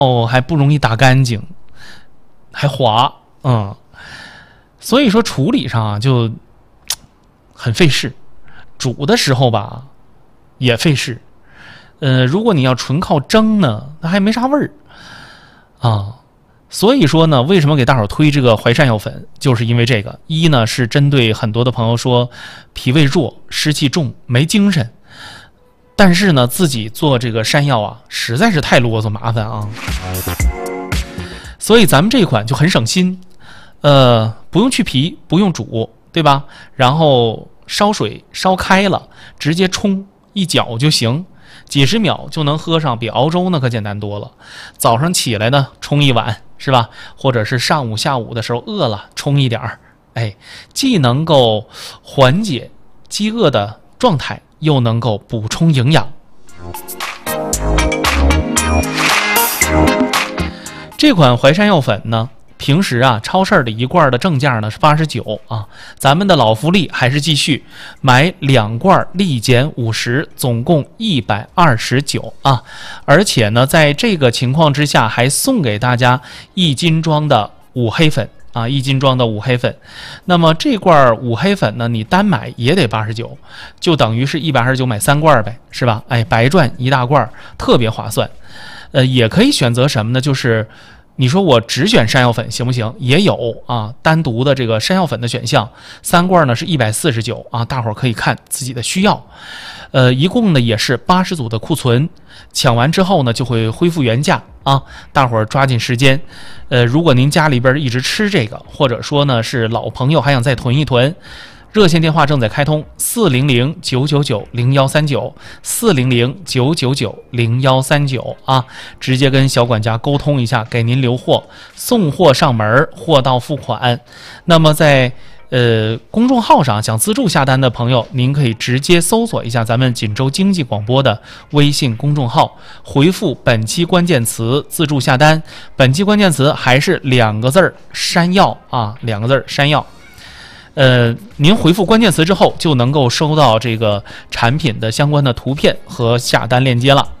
哦，还不容易打干净，还滑，所以说处理上啊就很费事，煮的时候吧也费事。如果你要纯靠蒸呢，那还没啥味儿啊。所以说呢，为什么给大伙推这个淮山药粉，就是因为这个。一呢是针对很多的朋友说脾胃弱、湿气重、没精神，但是呢自己做这个山药啊，实在是太啰嗦麻烦啊。所以咱们这款就很省心，不用去皮，不用煮，对吧？然后烧水烧开了，直接冲一搅就行。几十秒就能喝上，比熬粥呢可简单多了。早上起来呢冲一碗，是吧？或者是上午下午的时候饿了冲一点儿，既能够缓解饥饿的状态，又能够补充营养。这款淮山药粉呢，平时啊，超市的一罐的正价呢是89啊，咱们的老福利还是继续，买2罐立减50，总共129啊！而且呢，在这个情况之下，还送给大家1斤装的五黑粉啊，1斤装的五黑粉。那么这罐五黑粉呢，你单买也得89，就等于是129买3罐呗，是吧？白赚一大罐，特别划算。也可以选择什么呢？就是你说我只选山药粉行不行？也有啊，单独的这个山药粉的选项，3罐呢是149啊，大伙儿可以看自己的需要。一共呢也是80组的库囤，抢完之后呢就会恢复原价啊，大伙儿抓紧时间。如果您家里边一直吃这个，或者说呢是老朋友还想再囤一囤，热线电话正在开通，400-999-0139，400-999-0139啊，直接跟小管家沟通一下，给您留货，送货上门，货到付款。那么在公众号上想自助下单的朋友，您可以直接搜索一下咱们锦州经济广播的微信公众号，回复本期关键词自助下单，本期关键词还是2个字山药啊，2个字山药。您回复关键词之后，就能够收到这个产品的相关的图片和下单链接了。